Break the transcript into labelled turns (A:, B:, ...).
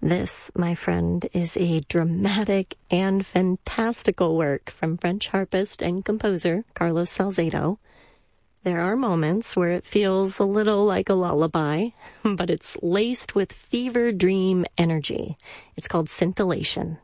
A: This, my friend, is a dramatic and fantastical work from French harpist and composer Carlos Salcedo. There are moments where it feels a little like a lullaby, but it's laced with fever dream energy. It's called Scintillation.